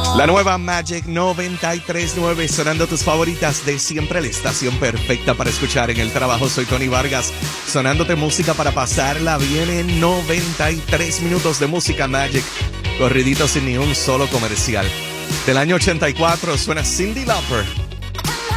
La nueva Magic 93.9, sonando tus favoritas de siempre, la estación perfecta para escuchar en el trabajo. Soy Tony Vargas, sonándote música para pasarla bien en 93 minutos de música Magic, corridito sin ni un solo comercial. Del año 84 suena Cyndi Lauper